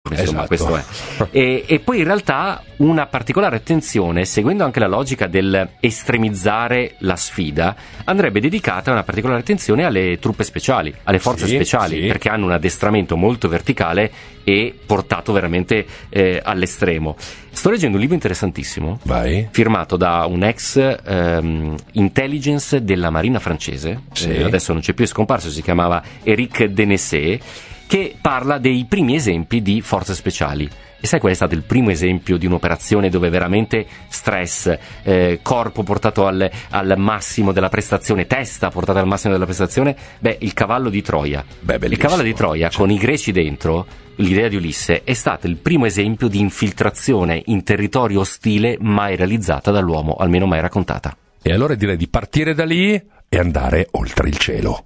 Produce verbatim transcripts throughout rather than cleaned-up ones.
altro, insomma, esatto. questo è. E, e poi in realtà una particolare attenzione, seguendo anche la logica del estremizzare la sfida, andrebbe dedicata una particolare attenzione alle truppe speciali, alle forze sì, speciali, sì. perché hanno un addestramento molto verticale e portato veramente eh, all'estremo. Sto leggendo un libro interessantissimo, Vai. firmato da un ex ehm, intelligence della marina francese, Sì. eh, adesso non c'è più, è scomparso, si chiamava Éric Denessé, che parla dei primi esempi di forze speciali. E sai qual è stato il primo esempio di un'operazione dove veramente stress, eh, corpo portato al, al massimo della prestazione, testa portata al massimo della prestazione? Beh, il cavallo di Troia. Beh, il cavallo di Troia, certo. con i greci dentro, l'idea di Ulisse, è stato il primo esempio di infiltrazione in territorio ostile mai realizzata dall'uomo, almeno mai raccontata. E allora direi di partire da lì e andare oltre il cielo.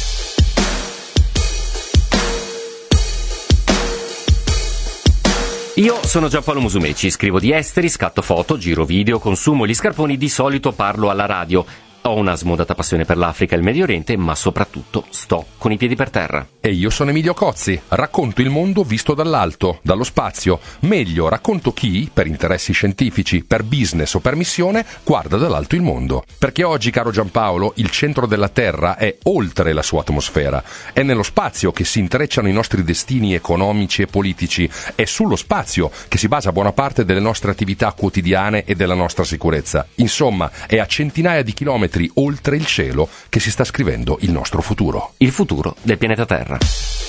Io sono Giampaolo Musumeci, scrivo di esteri, scatto foto, giro video, consumo gli scarponi, di solito parlo alla radio. Ho una smodata passione per l'Africa e il Medio Oriente, ma soprattutto sto con i piedi per terra. E io sono Emilio Cozzi, racconto il mondo visto dall'alto, dallo spazio. Meglio, racconto chi, per interessi scientifici, per business o per missione, guarda dall'alto il mondo. Perché oggi, caro Giampaolo, il centro della Terra è oltre la sua atmosfera. È nello spazio che si intrecciano i nostri destini economici e politici. È sullo spazio che si basa buona parte delle nostre attività quotidiane e della nostra sicurezza. Insomma, è a centinaia di chilometri oltre il cielo che si sta scrivendo il nostro futuro. Il futuro del pianeta Terra.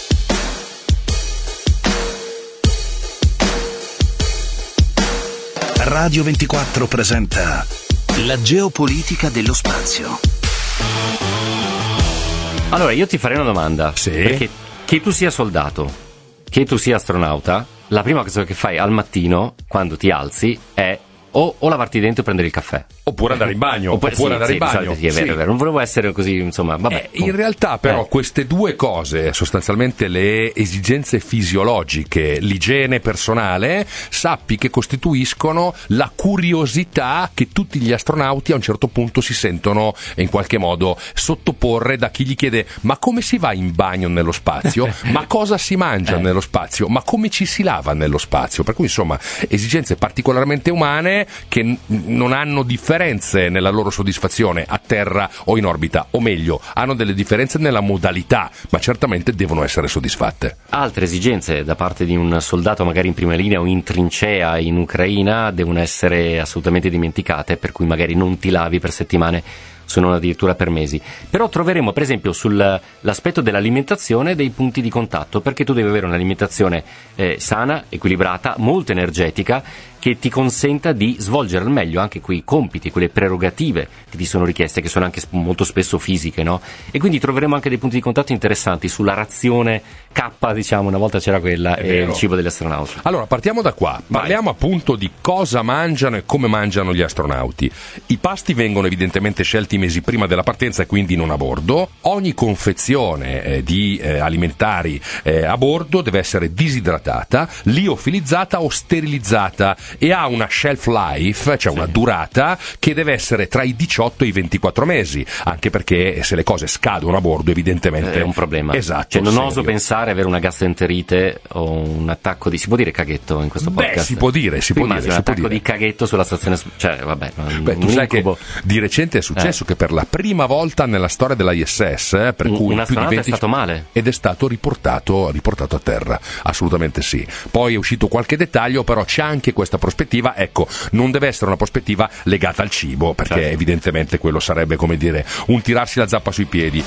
Radio ventiquattro presenta la geopolitica dello spazio. Allora, io ti farei una domanda. Sì. Perché che tu sia soldato, che tu sia astronauta, la prima cosa che fai al mattino, quando ti alzi, è o, o lavarti i denti o prendere il caffè. Oppure andare in bagno. Oppure, oppure sì, andare sì, in bagno. Sì, è vero, Sì. è vero. Non volevo essere così, insomma, vabbè. Eh, in realtà però eh. queste due cose, sostanzialmente le esigenze fisiologiche, l'igiene personale, sappi che costituiscono la curiosità che tutti gli astronauti a un certo punto si sentono in qualche modo sottoporre da chi gli chiede: ma come si va in bagno nello spazio? Ma cosa si mangia eh. nello spazio? Ma come ci si lava nello spazio? Per cui insomma esigenze particolarmente umane che n- non hanno differenze nella loro soddisfazione a terra o in orbita, o meglio, hanno delle differenze nella modalità, ma certamente devono essere soddisfatte. Altre esigenze da parte di un soldato magari in prima linea o in trincea in Ucraina devono essere assolutamente dimenticate, per cui magari non ti lavi per settimane, se non addirittura per mesi. Però troveremo per esempio sull'aspetto dell'alimentazione dei punti di contatto, perché tu devi avere un'alimentazione eh, sana, equilibrata, molto energetica, che ti consenta di svolgere al meglio anche quei compiti, quelle prerogative che ti sono richieste, che sono anche molto spesso fisiche, no? E quindi troveremo anche dei punti di contatto interessanti sulla razione K, diciamo, una volta c'era quella, È e vero. il cibo degli astronauti. Allora, partiamo da qua. Parliamo appunto di cosa mangiano e come mangiano gli astronauti. I pasti vengono evidentemente scelti mesi prima della partenza e quindi non a bordo. Ogni confezione eh, di eh, alimentari eh, a bordo deve essere disidratata, liofilizzata o sterilizzata e ha una shelf life, cioè Sì. una durata che deve essere tra i diciotto e i ventiquattro mesi, anche perché se le cose scadono a bordo evidentemente È un problema. Esatto. Cioè non serio. oso pensare avere una gastroenterite o un attacco di, si può dire caghetto in questo Beh, podcast? si può dire, si Tu può dire, immagini si un può attacco dire. di caghetto sulla stazione, cioè vabbè, Beh, un tu sai che incubo. di recente è successo Eh. che per la prima volta nella storia dell'I S S, eh, per Un- cui un più di astronauta è venti stato male. ed è stato riportato, riportato a terra, assolutamente sì. Poi è uscito qualche dettaglio, però c'è anche questa prospettiva, ecco, non deve essere una prospettiva legata al cibo, perché Certo. evidentemente quello sarebbe, come dire, un tirarsi la zappa sui piedi.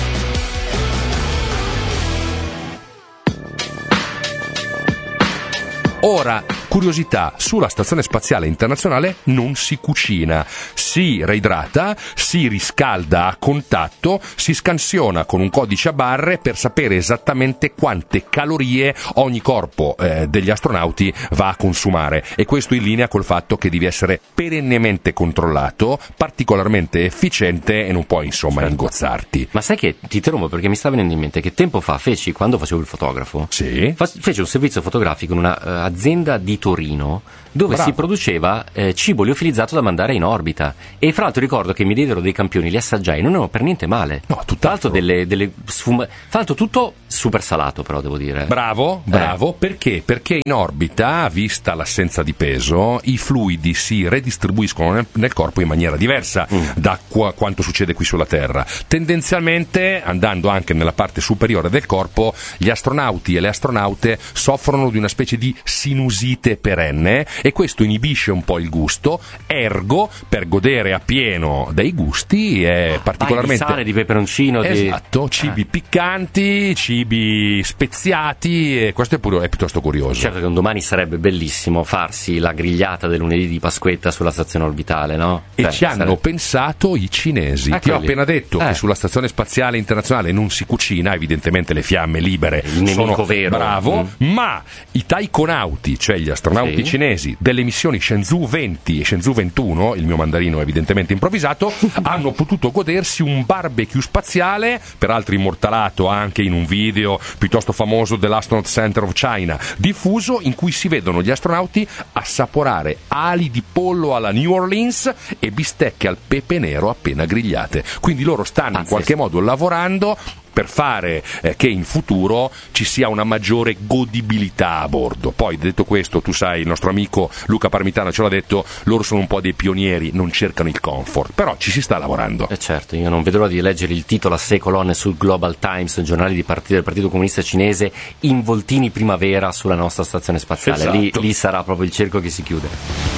Ora, curiosità, sulla Stazione Spaziale Internazionale non si cucina, si reidrata, si riscalda a contatto, si scansiona con un codice a barre per sapere esattamente quante calorie ogni corpo eh, degli astronauti va a consumare, e questo in linea col fatto che devi essere perennemente controllato, particolarmente efficiente e non puoi insomma Certo. ingozzarti. Ma sai che, ti interrompo perché mi sta venendo in mente che tempo fa feci, quando facevo il fotografo, Sì? fa- feci un servizio fotografico in una uh, azienda di Torino, dove Bravo. si produceva eh, cibo liofilizzato da mandare in orbita. E fra l'altro ricordo che mi diedero dei campioni, li assaggiai, non erano per niente male. No, tutt'altro. Tra l'altro delle, delle sfuma... Fra l'altro tutto super salato, però devo dire. Bravo, bravo, Eh. perché? Perché in orbita, vista l'assenza di peso, i fluidi si redistribuiscono nel, nel corpo in maniera diversa Mm. da qua, quanto succede qui sulla Terra. Tendenzialmente, andando anche nella parte superiore del corpo, gli astronauti e le astronaute soffrono di una specie di sinusite perenne e questo inibisce un po' il gusto, ergo per godere appieno dei gusti è particolarmente Vai di sale, di peperoncino, di... esatto, cibi Eh. piccanti, cibi speziati, e questo è, pure, è piuttosto curioso. Certo che un domani sarebbe bellissimo farsi la grigliata del lunedì di Pasquetta sulla stazione orbitale, no? E Cioè, ci hanno sarebbe- pensato i cinesi. Eh, Ti ho quelli. appena detto Eh. che sulla stazione spaziale internazionale non si cucina, evidentemente le fiamme libere Il nemico sono vero. bravo, Mm. ma i taikonauti, cioè gli astronauti Sì. cinesi delle missioni Shenzhou venti e Shenzhou ventuno, il mio mandarino è evidentemente improvvisato, hanno potuto godersi un barbecue spaziale, peraltro immortalato anche in un video piuttosto famoso dell'Astronaut Center of China, diffuso, in cui si vedono gli astronauti assaporare ali di pollo alla New Orleans e bistecche al pepe nero appena grigliate. Quindi loro stanno in Pazzesco. qualche modo lavorando per fare eh, che in futuro ci sia una maggiore godibilità a bordo. Poi, detto questo, tu sai, il nostro amico Luca Parmitano ce l'ha detto, loro sono un po' dei pionieri, non cercano il comfort, però ci si sta lavorando. Eh certo, io non vedo l'ora di leggere il titolo a sei colonne sul Global Times, giornale di partito del Partito Comunista Cinese, involtini primavera sulla nostra stazione spaziale. Lì, Esatto. lì sarà proprio il cerco che si chiude.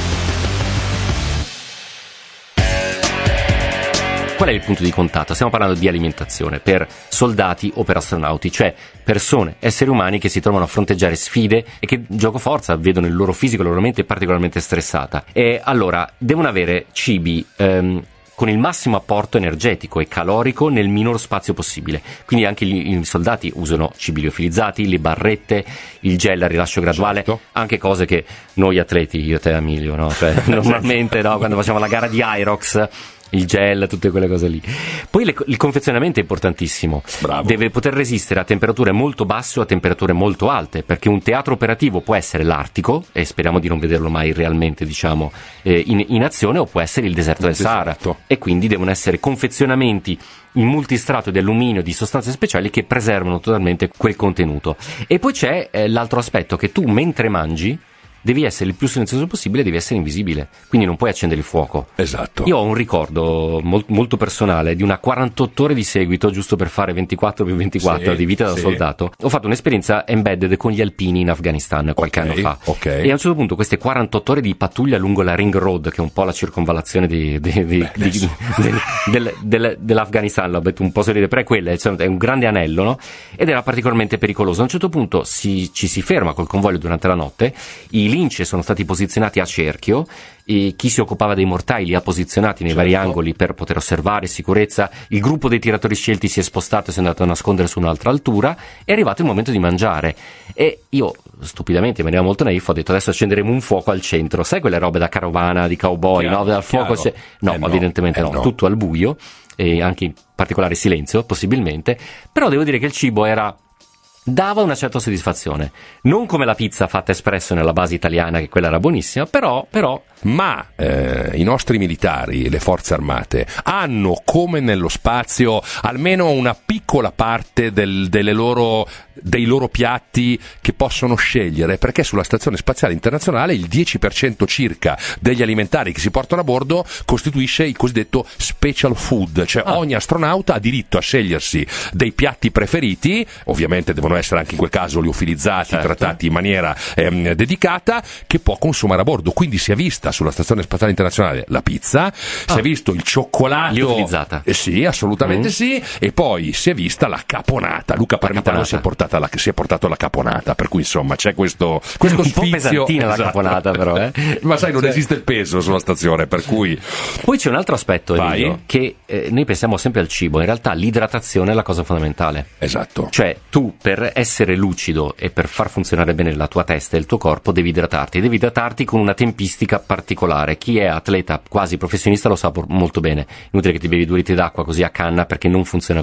Qual è il punto di contatto? Stiamo parlando di alimentazione per soldati o per astronauti, cioè persone, esseri umani che si trovano a fronteggiare sfide e che gioco forza vedono il loro fisico, la loro mente particolarmente stressata. E allora devono avere cibi ehm, con il massimo apporto energetico e calorico nel minor spazio possibile. Quindi anche gli, i soldati usano cibi liofilizzati, le barrette, il gel a rilascio graduale, Certo. anche cose che noi atleti, io, te, Emilio, no? Cioè, normalmente no, quando facciamo la gara di Aerox, il gel, tutte quelle cose lì. Poi le- il confezionamento è importantissimo. Bravo. Deve poter resistere a temperature molto basse o a temperature molto alte, perché un teatro operativo può essere l'Artico, e speriamo di non vederlo mai realmente, diciamo, eh, in, in azione, o può essere il deserto del Sahara. Deserto. E quindi devono essere confezionamenti in multistrato di alluminio, di sostanze speciali che preservano totalmente quel contenuto. E poi c'è eh, l'altro aspetto, che tu mentre mangi devi essere il più silenzioso possibile, devi essere invisibile, quindi non puoi accendere il fuoco. Esatto. Io ho un ricordo mol- molto personale di una quarantotto ore di seguito, giusto per fare ventiquattro più ventiquattro Sì, di vita da sì. soldato. Ho fatto un'esperienza embedded con gli alpini in Afghanistan qualche Ok, anno fa. ok. E a un certo punto queste quarantotto ore di pattuglia lungo la Ring Road, che è un po' la circonvallazione di, di, di, Beh, di- adesso. del, del, del, dell'Afghanistan, l'ho detto un po' sorridere, però è quella, insomma, è un grande anello, no? Ed era particolarmente pericoloso. A un certo punto si, ci si ferma col convoglio durante la notte, i lince sono stati posizionati a cerchio, e chi si occupava dei mortai li ha posizionati nei Certo. vari angoli per poter osservare sicurezza. Il gruppo dei tiratori scelti si è spostato e si è andato a nascondere su un'altra altura. È arrivato il momento di mangiare e io stupidamente, in maniera molto naif, ho detto adesso accenderemo un fuoco al centro, sai quelle robe da carovana, di cowboy, Chiaro, no? Dal fuoco chiaro. c'è... no, Eh no, evidentemente eh no, no. tutto al buio e anche in particolare silenzio possibilmente, però devo dire che il cibo era dava una certa soddisfazione, non come la pizza fatta espresso nella base italiana, che quella era buonissima, però, però Ma eh, i nostri militari, le forze armate, hanno, come nello spazio, almeno una piccola parte del- delle loro, dei loro piatti che possono scegliere, perché sulla Stazione Spaziale Internazionale il dieci per cento circa degli alimentari che si portano a bordo costituisce il cosiddetto special food, cioè Ah. ogni astronauta ha diritto a scegliersi dei piatti preferiti, ovviamente devono essere anche in quel caso liofilizzati, Certo. trattati in maniera ehm, dedicata, che può consumare a bordo. Quindi si è vista sulla Stazione Spaziale Internazionale la pizza, si è visto il cioccolato Liofilizzata. eh sì, assolutamente Mm. sì, e poi si è vista la caponata. Luca Parmitano caponata. si è, portata la, si è portato la caponata, per cui insomma c'è questo, questo Un po' sfizio. pesantina la caponata, però, eh. Ma sai, non Cioè- esiste il peso sulla stazione, per cui Poi c'è un altro aspetto, Vai. Emilio, che eh, noi pensiamo sempre al cibo, in realtà l'idratazione è la cosa fondamentale. esatto. Cioè, tu per essere lucido e per far funzionare bene la tua testa e il tuo corpo devi idratarti, devi idratarti con una tempistica particolare. Chi è atleta quasi professionista lo sa por- molto bene. Inutile che ti bevi due litri d'acqua così a canna, perché non funziona così.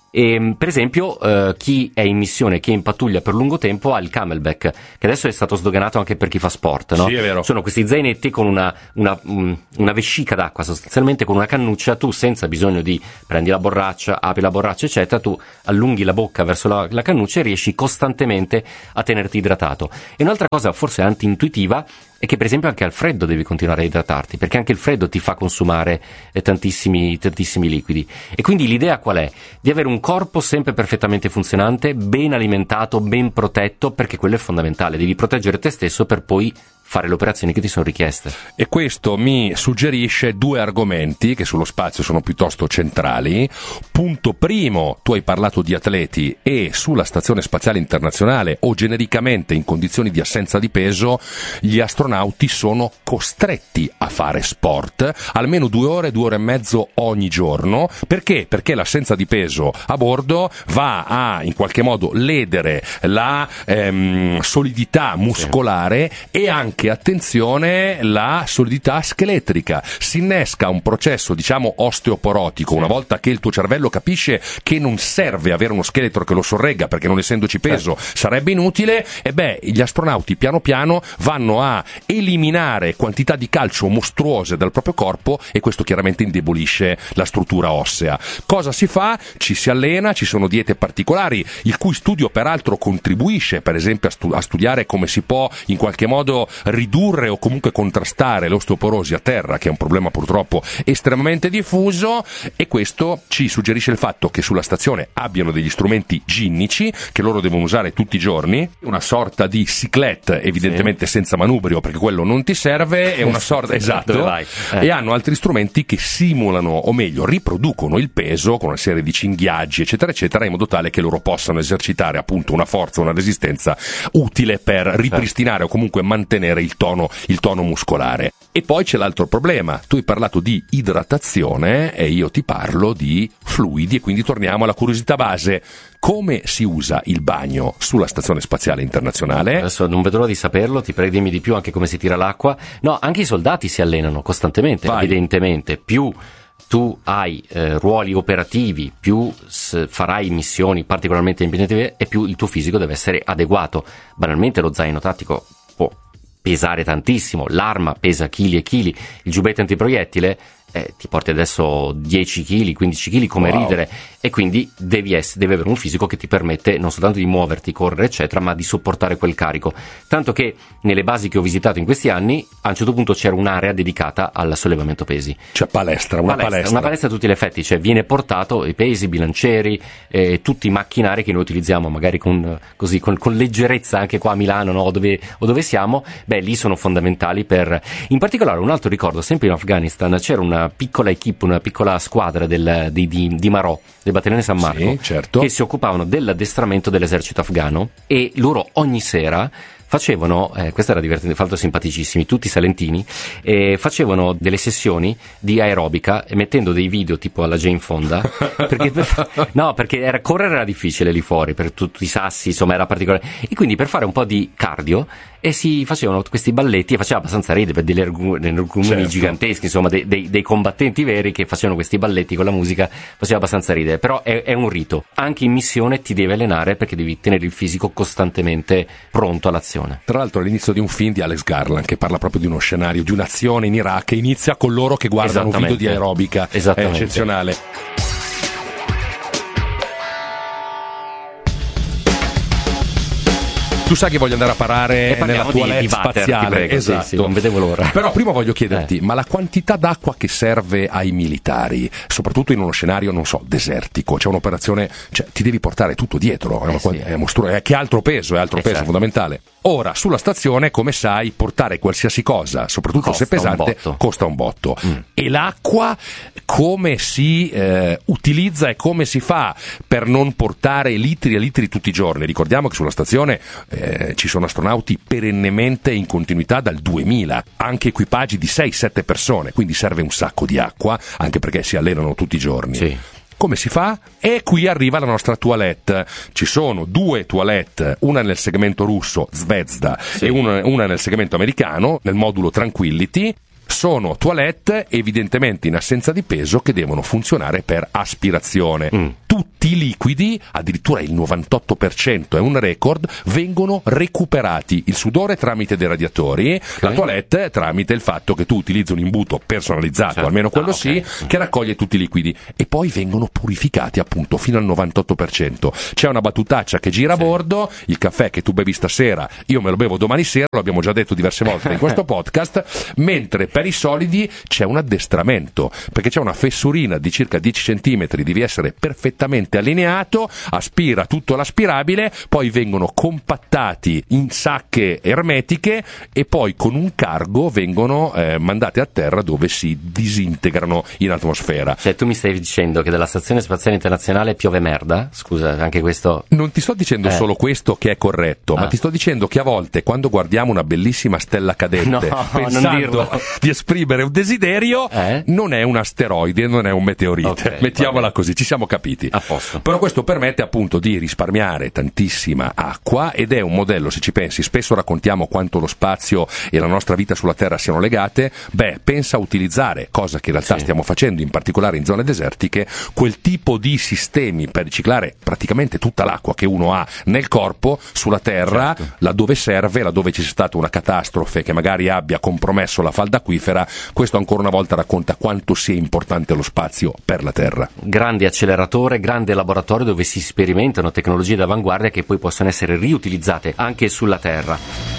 E, per esempio, eh, chi è in missione, chi è in pattuglia per lungo tempo ha il Camelback, che adesso è stato sdoganato anche per chi fa sport, no? Sì, è vero. Sono questi zainetti con una, una, una vescica d'acqua, sostanzialmente con una cannuccia. Tu, senza bisogno di prendi la borraccia, apri la borraccia eccetera, tu allunghi la bocca verso la, la cannuccia e riesci costantemente a tenerti idratato. E un'altra cosa forse anti-intuitiva è che per esempio anche al freddo devi continuare a idratarti, perché anche il freddo ti fa consumare eh, tantissimi, tantissimi liquidi. E quindi l'idea qual è? Di avere un corpo sempre perfettamente funzionante, ben alimentato, ben protetto, perché quello è fondamentale. Devi proteggere te stesso per poi fare le operazioni che ti sono richieste. E questo mi suggerisce due argomenti che sullo spazio sono piuttosto centrali. Punto primo, tu hai parlato di atleti e sulla Stazione Spaziale Internazionale o genericamente in condizioni di assenza di peso gli astronauti sono costretti a fare sport almeno due ore, due ore e mezzo ogni giorno. Perché? Perché l'assenza di peso a bordo va a in qualche modo ledere la ehm, solidità muscolare sì. e anche che attenzione la solidità scheletrica. Si innesca un processo diciamo osteoporotico una volta che il tuo cervello capisce che non serve avere uno scheletro che lo sorregga, perché non essendoci peso eh. sarebbe inutile, e beh gli astronauti piano piano vanno a eliminare quantità di calcio mostruose dal proprio corpo e questo chiaramente indebolisce la struttura ossea. Cosa si fa? Ci si allena, ci sono diete particolari il cui studio peraltro contribuisce per esempio a, stu- a studiare come si può in qualche modo ridurre o comunque contrastare l'osteoporosi a terra, che è un problema purtroppo estremamente diffuso, e questo ci suggerisce il fatto che sulla stazione abbiano degli strumenti ginnici che loro devono usare tutti i giorni, una sorta di cyclette evidentemente sì. senza manubrio perché quello non ti serve, è una sorta esatto eh. e hanno altri strumenti che simulano o meglio riproducono il peso con una serie di cinghiaggi eccetera eccetera in modo tale che loro possano esercitare appunto una forza, una resistenza utile per ripristinare o comunque mantenere il tono, il tono muscolare. E poi c'è l'altro problema, tu hai parlato di idratazione e io ti parlo di fluidi e quindi torniamo alla curiosità base. Come si usa il bagno sulla Stazione Spaziale Internazionale? Adesso non vedo l'ora di saperlo, ti prego dimmi di più anche come si tira l'acqua. No, anche i soldati si allenano costantemente, Vai. evidentemente, più tu hai eh, ruoli operativi, più s- farai missioni particolarmente impegnative e più il tuo fisico deve essere adeguato. Banalmente lo zaino tattico può pesare tantissimo, l'arma pesa chili e chili, il giubbetto antiproiettile eh, ti porti adesso dieci chili, quindici chili come wow. ridere, e quindi devi, essere, devi avere un fisico che ti permette non soltanto di muoverti, correre eccetera, ma di sopportare quel carico, tanto che nelle basi che ho visitato in questi anni a un certo punto c'era un'area dedicata al sollevamento pesi, cioè palestra, una palestra, palestra. una palestra a tutti gli effetti, cioè viene portato i pesi, i bilancieri, eh, tutti i macchinari che noi utilizziamo magari con, così, con, con leggerezza anche qua a Milano, no? o, dove, o dove siamo, beh lì sono fondamentali per, in particolare un altro ricordo, sempre in Afghanistan c'era una piccola equipe, una piccola squadra del, di, di, di Marò, del battaglione San Marco, sì, certo. che si occupavano dell'addestramento dell'esercito afghano, e loro ogni sera facevano, eh, questo era divertente, fatto simpaticissimi, tutti salentini, eh, facevano delle sessioni di aerobica mettendo dei video tipo alla Jane Fonda, perché per, no, perché era, correre era difficile lì fuori, per tutti i sassi, insomma era particolare, e quindi per fare un po' di cardio e si facevano questi balletti, e faceva abbastanza ridere per degli energumeni certo. giganteschi, insomma dei, dei, dei combattenti veri che facevano questi balletti con la musica, faceva abbastanza ridere, però è, è un rito, anche in missione ti devi allenare perché devi tenere il fisico costantemente pronto all'azione. Tra l'altro all'inizio di un film di Alex Garland che parla proprio di uno scenario, di un'azione in Iraq che inizia con loro che guardano un video di aerobica, è eccezionale. Tu sai che voglio andare a parare nella toilette di spaziale, prego, esatto. Sì, sì, non vedevo l'ora. Però prima voglio chiederti, eh. ma la quantità d'acqua che serve ai militari, soprattutto in uno scenario, non so, desertico, c'è un'operazione, cioè ti devi portare tutto dietro, è una, eh sì. è mostru- è che altro peso, è altro eh peso certo. fondamentale. Ora, sulla stazione, come sai, portare qualsiasi cosa, soprattutto costa se pesante, un costa un botto. Mm. E l'acqua, come si eh, utilizza e come si fa per non portare litri e litri tutti i giorni? Ricordiamo che sulla stazione eh, ci sono astronauti perennemente in continuità dal duemila, anche equipaggi di sei sette persone, quindi serve un sacco di acqua, anche perché si allenano tutti i giorni. Sì. Come si fa? E qui arriva la nostra toilette. Ci sono due toilette, una nel segmento russo, Zvezda, sì. e una, una nel segmento americano, nel modulo Tranquility. sono toilette evidentemente in assenza di peso che devono funzionare per aspirazione. Mm. Tutti i liquidi, addirittura il novantotto per cento è un record, vengono recuperati. Il sudore tramite dei radiatori, okay. La toilette tramite il fatto che tu utilizzi un imbuto personalizzato, certo. Almeno quello ah, okay. sì, che raccoglie tutti i liquidi e poi vengono purificati appunto fino al novantotto per cento. C'è una battutaccia che gira sì. a bordo, il caffè che tu bevi stasera io me lo bevo domani sera, lo abbiamo già detto diverse volte in questo podcast, mentre per i solidi c'è un addestramento, perché c'è una fessurina di circa dieci centimetri, devi essere perfettamente allineato, aspira tutto l'aspirabile, poi vengono compattati in sacche ermetiche e poi con un cargo vengono eh, mandate a terra dove si disintegrano in atmosfera. Cioè tu mi stai dicendo che dalla Stazione Spaziale Internazionale piove merda? Scusa, anche questo... Non ti sto dicendo eh. solo questo che è corretto, ah. ma ti sto dicendo che a volte quando guardiamo una bellissima stella cadente no, pensando di esprimere un desiderio eh? non è un asteroide, non è un meteorite, okay, mettiamola così, ci siamo capiti. A posto. Però questo permette appunto di risparmiare tantissima acqua ed è un modello, se ci pensi, spesso raccontiamo quanto lo spazio e la nostra vita sulla Terra siano legate, beh, pensa a utilizzare, cosa che in realtà sì. stiamo facendo in particolare in zone desertiche, quel tipo di sistemi per riciclare praticamente tutta l'acqua che uno ha nel corpo sulla Terra, certo. laddove serve, laddove ci sia stata una catastrofe che magari abbia compromesso la falda acquifera. Questo ancora una volta racconta quanto sia importante lo spazio per la Terra. Grande acceleratore, grande laboratorio dove si sperimentano tecnologie d'avanguardia che poi possono essere riutilizzate anche sulla Terra.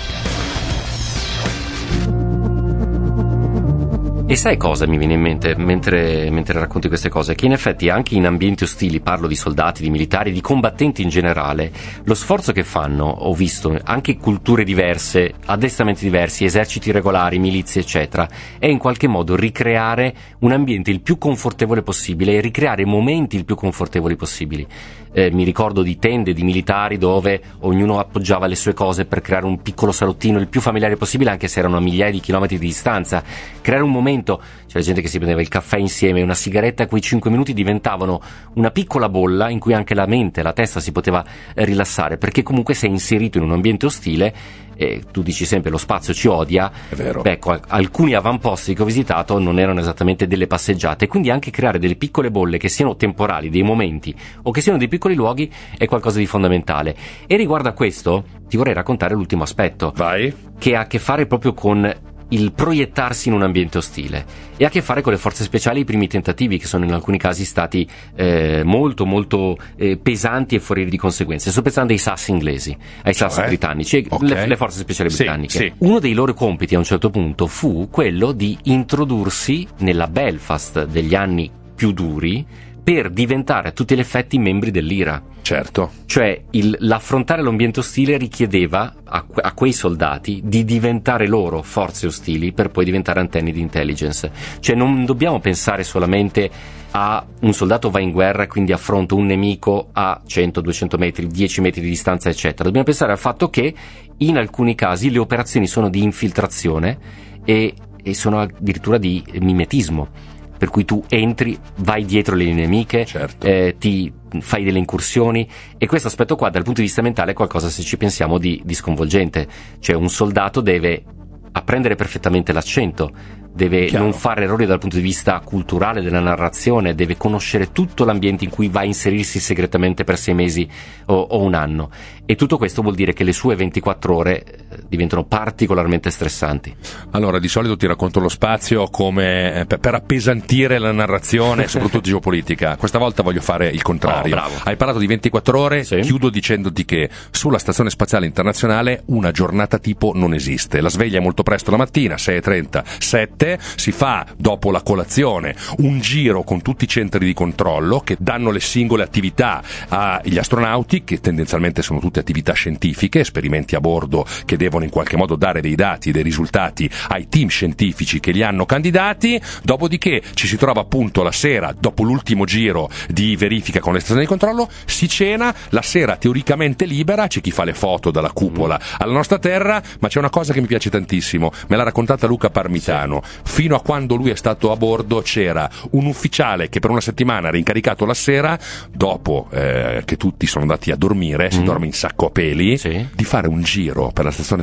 E sai cosa mi viene in mente mentre, mentre racconti queste cose? Che in effetti anche in ambienti ostili, parlo di soldati, di militari, di combattenti in generale, lo sforzo che fanno, ho visto, anche culture diverse, addestramenti diversi, eserciti regolari, milizie eccetera, è in qualche modo ricreare un ambiente il più confortevole possibile e ricreare momenti il più confortevoli possibili. Eh, mi ricordo di tende di militari dove ognuno appoggiava le sue cose per creare un piccolo salottino il più familiare possibile, anche se erano a migliaia di chilometri di distanza. Creare un momento, c'era gente che si prendeva il caffè insieme, una sigaretta, quei cinque minuti diventavano una piccola bolla in cui anche la mente, la testa si poteva eh, rilassare, perché comunque sei inserito in un ambiente ostile. E tu dici sempre lo spazio ci odia, è vero. Beh, ecco, alcuni avamposti che ho visitato non erano esattamente delle passeggiate, quindi anche creare delle piccole bolle che siano temporali, dei momenti o che siano dei piccoli luoghi è qualcosa di fondamentale. E riguardo a questo ti vorrei raccontare l'ultimo aspetto. Vai. Che ha a che fare proprio con il proiettarsi in un ambiente ostile e ha a che fare con le forze speciali, i primi tentativi che sono in alcuni casi stati eh, molto molto eh, pesanti e forieri di conseguenze. Sto pensando ai S A S inglesi, ai S A S cioè? britannici, okay. le, le forze speciali sì, britanniche. Sì. Uno dei loro compiti a un certo punto fu quello di introdursi nella Belfast degli anni più duri per diventare a tutti gli effetti membri dell'I R A. Certo. Cioè il, l'affrontare l'ambiente ostile richiedeva a, a quei soldati di diventare loro forze ostili per poi diventare antenni di intelligence. Cioè non dobbiamo pensare solamente a un soldato va in guerra e quindi affronta un nemico a cento duecento metri, dieci metri di distanza eccetera. Dobbiamo pensare al fatto che in alcuni casi le operazioni sono di infiltrazione e, e sono addirittura di mimetismo. Per cui tu entri, vai dietro le nemiche, certo. eh, ti fai delle incursioni, e questo aspetto qua dal punto di vista mentale è qualcosa, se ci pensiamo, di, di sconvolgente. Cioè un soldato deve apprendere perfettamente l'accento, deve Chiaro. non fare errori dal punto di vista culturale della narrazione, deve conoscere tutto l'ambiente in cui va a inserirsi segretamente per sei mesi o, o un anno, e tutto questo vuol dire che le sue ventiquattro ore diventano particolarmente stressanti. Allora, di solito ti racconto lo spazio come eh, per, per appesantire la narrazione, soprattutto geopolitica. Questa volta voglio fare il contrario. Oh, Hai parlato di ventiquattro ore, sì. Chiudo dicendoti che sulla Stazione Spaziale Internazionale una giornata tipo non esiste. La sveglia è molto presto la mattina, sei e trenta, sette, si fa dopo la colazione un giro con tutti i centri di controllo che danno le singole attività agli astronauti, che tendenzialmente sono tutte attività scientifiche, esperimenti a bordo che devono in qualche modo dare dei dati, dei risultati ai team scientifici che li hanno candidati. Dopodiché ci si trova appunto la sera, dopo l'ultimo giro di verifica con le stazioni di controllo, si cena, la sera teoricamente libera, c'è chi fa le foto dalla cupola alla nostra terra, ma c'è una cosa che mi piace tantissimo, me l'ha raccontata Luca Parmitano. Sì. Fino a quando lui è stato a bordo c'era un ufficiale che per una settimana era incaricato la sera, dopo eh, che tutti sono andati a dormire, mm. si dorme in sacco a peli, sì. di fare un giro per la Stazione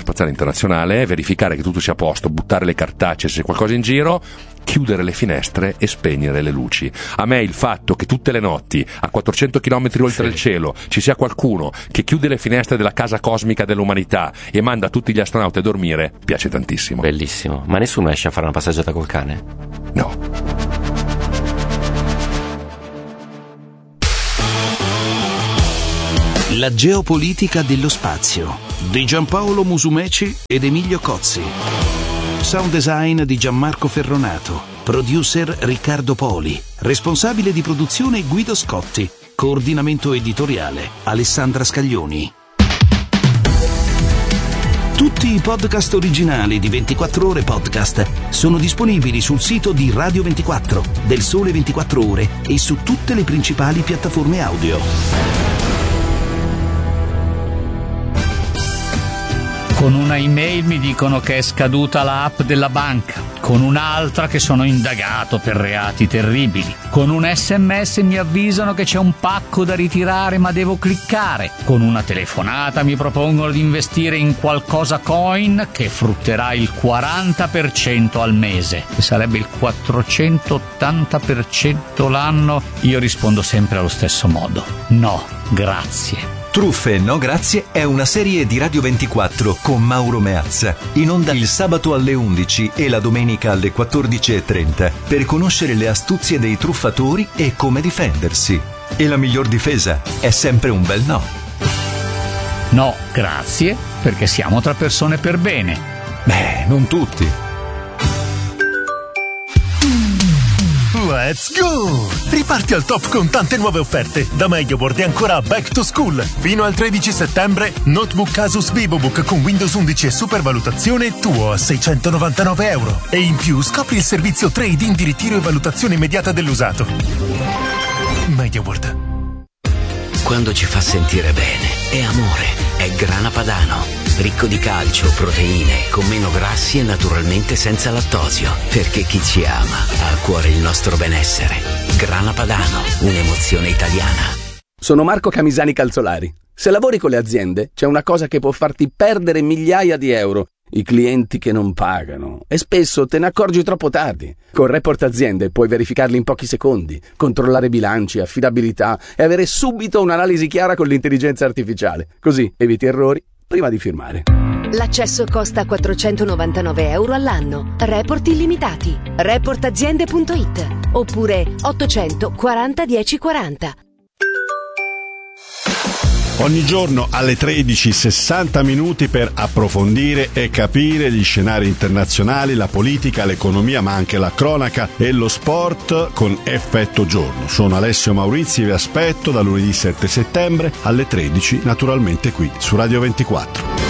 spaziale internazionale, verificare che tutto sia a posto, buttare le cartacce se c'è qualcosa in giro, chiudere le finestre e spegnere le luci. A me il fatto che tutte le notti a quattrocento chilometri oltre sì. il cielo ci sia qualcuno che chiude le finestre della casa cosmica dell'umanità e manda tutti gli astronauti a dormire piace tantissimo. Bellissimo. Ma nessuno esce a fare una passeggiata col cane? No. La geopolitica dello spazio di Giampaolo Musumeci ed Emilio Cozzi. Sound design di Gianmarco Ferronato. Producer Riccardo Poli. Responsabile di produzione Guido Scotti. Coordinamento editoriale Alessandra Scaglioni. Tutti i podcast originali di ventiquattro Ore Podcast sono disponibili sul sito di Radio ventiquattro, del Sole ventiquattro Ore e su tutte le principali piattaforme audio. Con una email mi dicono che è scaduta l'app della banca, con un'altra che sono indagato per reati terribili, con un sms mi avvisano che c'è un pacco da ritirare ma devo cliccare, con una telefonata mi propongono di investire in qualcosa coin che frutterà il quaranta per cento al mese, che sarebbe il quattrocentottanta per cento l'anno. Io rispondo sempre allo stesso modo: no, grazie. Truffe no grazie è una serie di Radio ventiquattro con Mauro Meazza, in onda il sabato alle undici e la domenica alle quattordici e trenta, per conoscere le astuzie dei truffatori e come difendersi. E la miglior difesa è sempre un bel no. No, grazie, perché siamo tra persone per bene. Beh, non tutti. Let's go! Riparti al top con tante nuove offerte. Da MediaWorld e ancora Back to School. Fino al tredici settembre, notebook Asus VivoBook con Windows undici e supervalutazione tuo a seicentonovantanove euro. E in più scopri il servizio trade-in di ritiro e valutazione immediata dell'usato. MediaWorld. Quando ci fa sentire bene, è amore, è Grana Padano. Ricco di calcio, proteine, con meno grassi e naturalmente senza lattosio. Perché chi ci ama ha a cuore il nostro benessere. Grana Padano, un'emozione italiana. Sono Marco Camisani Calzolari. Se lavori con le aziende, c'è una cosa che può farti perdere migliaia di euro: i clienti che non pagano. E spesso te ne accorgi troppo tardi. Con Report Aziende puoi verificarli in pochi secondi, controllare bilanci, affidabilità e avere subito un'analisi chiara con l'intelligenza artificiale. Così eviti errori prima di firmare. L'accesso costa quattrocentonovantanove euro all'anno. Report illimitati. report aziende punto it oppure ottocento quaranta dieci quaranta. Ogni giorno alle tredici sessanta minuti per approfondire e capire gli scenari internazionali, la politica, l'economia, ma anche la cronaca e lo sport con Effetto Giorno. Sono Alessio Maurizi e vi aspetto da lunedì sette settembre alle tredici, naturalmente qui su Radio ventiquattro.